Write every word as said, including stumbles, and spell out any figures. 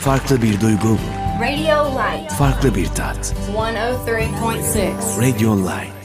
Farklı bir duygu, Radio Light farklı bir tat. one oh three point six. Radio Light.